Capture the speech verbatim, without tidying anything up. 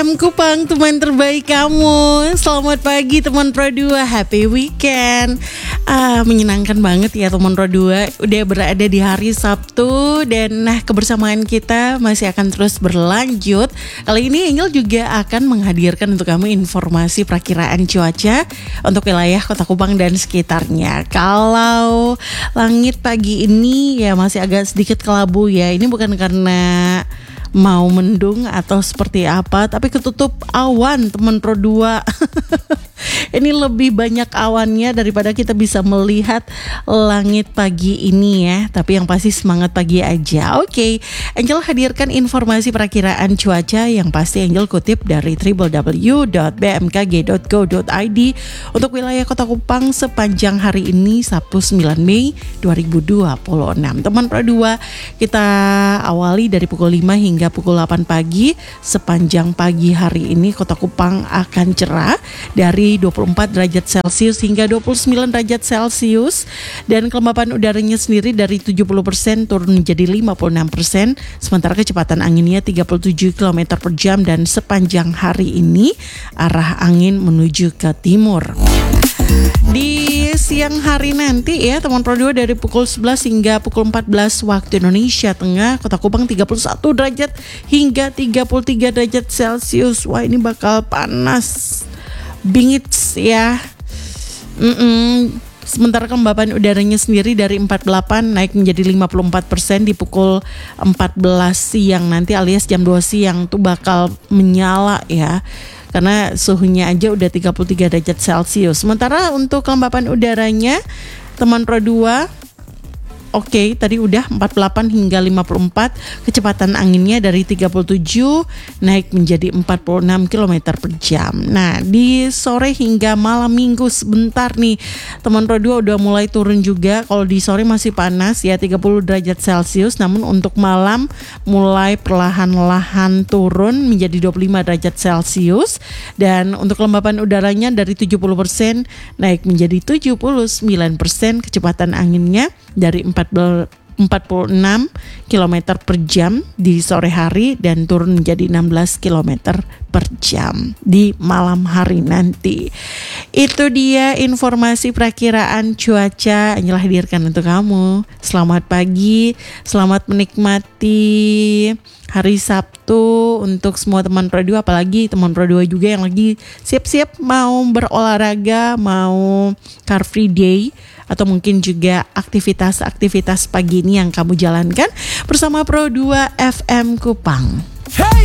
Kupang, teman terbaik kamu. Selamat pagi teman Pro dua, happy weekend. ah, Menyenangkan banget ya teman Pro dua. Udah berada di hari Sabtu. Dan nah, kebersamaan kita masih akan terus berlanjut. Kali ini Angel juga akan menghadirkan untuk kamu informasi perakiraan cuaca untuk wilayah Kota Kupang dan sekitarnya. Kalau langit pagi ini ya masih agak sedikit kelabu ya. Ini bukan karena mau mendung atau seperti apa, tapi ketutup awan teman Pro dua. Ini lebih banyak awannya daripada kita bisa melihat langit pagi ini ya. Tapi yang pasti semangat pagi aja. Oke, Angel hadirkan informasi perakiraan cuaca yang pasti Angel kutip dari w w w dot b m k g dot go dot i d untuk wilayah Kota Kupang sepanjang hari ini Sabtu sembilan Mei dua ribu dua puluh enam. Teman Pro dua, kita awali dari pukul lima hingga pukul delapan pagi. Sepanjang pagi hari ini Kota Kupang akan cerah dari dua puluh empat derajat Celcius hingga dua puluh sembilan derajat Celcius, dan kelembapan udaranya sendiri dari tujuh puluh persen turun menjadi lima puluh enam persen, sementara kecepatan anginnya tiga puluh tujuh kilometer per jam, dan sepanjang hari ini arah angin menuju ke timur. Di siang hari nanti ya teman Pro dua, dari pukul sebelas hingga pukul empat belas waktu Indonesia Tengah, Kota Kupang tiga puluh satu derajat hingga tiga puluh tiga derajat Celcius. Wah, ini bakal panas bingit ya. Mm-mm. Sementara kelembapan udaranya sendiri dari empat puluh delapan naik menjadi lima puluh empat persen di pukul empat belas siang nanti, alias jam dua siang tuh bakal menyala ya. Karena suhunya aja udah tiga puluh tiga derajat Celcius. Sementara untuk kelembapan udaranya teman Pro dua, oke, okay, tadi udah empat puluh delapan hingga lima puluh empat, kecepatan anginnya dari tiga puluh tujuh naik menjadi empat puluh enam kilometer per jam. Nah, di sore hingga malam minggu sebentar nih, teman Pro dua udah mulai turun juga. Kalau di sore masih panas ya, tiga puluh derajat Celcius, namun untuk malam mulai perlahan-lahan turun menjadi dua puluh lima derajat Celcius, dan untuk kelembapan udaranya dari tujuh puluh persen naik menjadi tujuh puluh sembilan persen, kecepatan anginnya dari empat puluh enam kilometer per jam di sore hari dan turun menjadi enam belas kilometer per jam di malam hari nanti. Itu dia informasi perakiraan cuaca yang hadirkan untuk kamu. Selamat pagi, selamat menikmati hari Sabtu untuk semua teman Pro dua, apalagi teman Pro dua juga yang lagi siap-siap mau berolahraga, mau car free day, atau mungkin juga aktivitas-aktivitas pagi ini yang kamu jalankan bersama Pro dua F M Kupang. Hey!